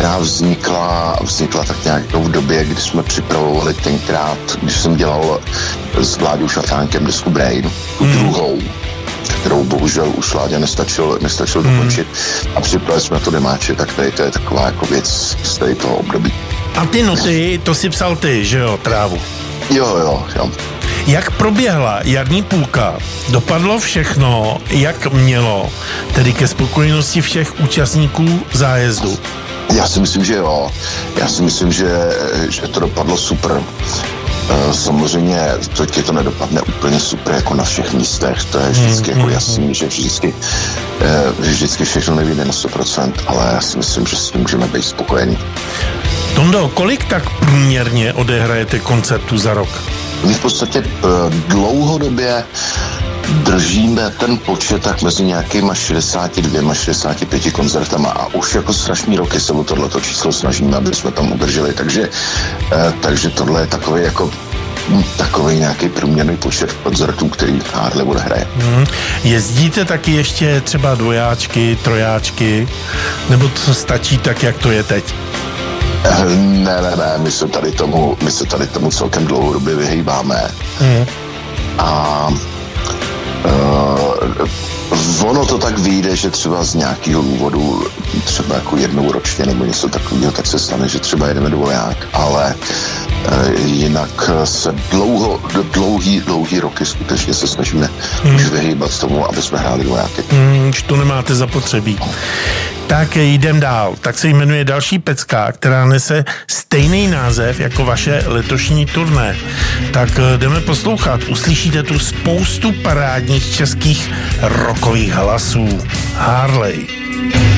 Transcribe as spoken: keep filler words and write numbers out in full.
která vznikla, vznikla tak nějak v době, kdy jsme připravovali tenkrát, když jsem dělal s Vláďou Šafránkem desku Brain, tu mm. druhou, kterou bohužel už Vláďa nestačil, nestačil mm. dokončit a připravili jsme to demáče, tak tady to je taková jako věc z tady toho období. A ty noty, to si psal ty, že jo, Trávu? Jo, jo, jo. Jak proběhla jarní půlka? Dopadlo všechno, jak mělo, tedy ke spokojenosti všech účastníků zájezdu? Já si myslím, že jo. Já si myslím, že, že to dopadlo super. Samozřejmě teď to nedopadne úplně super jako na všech místech, to je vždycky mm, jako jasný, že vždycky, vždycky všechno nevyjde na sto procent, ale já si myslím, že s tím můžeme být spokojení. Tondo, kolik tak průměrně odehrajete koncertů za rok? My v podstatě dlouhodobě držíme ten počet tak mezi nějakýma šedesát dva šedesát pět koncertama a už jako strašný roky se o tohleto číslo snažíme, aby jsme tam udrželi, takže, takže tohle je takový jako takový nějaký průměrný počet koncertů, který Harley odehraje. Hmm. Jezdíte taky ještě třeba dvojáčky, trojáčky, nebo to stačí tak, jak to je teď? Ne, ne, ne, my se tady tomu, my se tady tomu celkem dlouhodobě vyhýbáme. Hmm. A uh, ono to tak vyjde, že třeba z nějakého důvodu, třeba jako jednou ročně nebo něco takového, tak se stane, že třeba jedeme dvoják, ale uh, jinak se dlouho, dlouhý, dlouhý roky skutečně se snažíme hmm. už vyhýbat tomu, aby jsme hráli dvojáky. Hmm, už to nemáte zapotřebí. Tak jdem dál. Tak se jmenuje další pecka, která nese stejný název jako vaše letošní turné. Tak jdeme poslouchat. Uslyšíte tu spoustu parádních českých rockových hlasů. Harley.